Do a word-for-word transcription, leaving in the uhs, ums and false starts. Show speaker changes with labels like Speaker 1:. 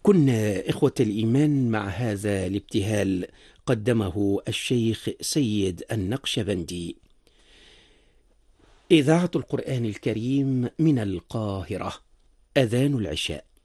Speaker 1: كنا إخوة الإيمان مع هذا الابتهال قدمه الشيخ سيد النقشبندي. إذاعة القرآن الكريم من القاهرة، أذان العشاء.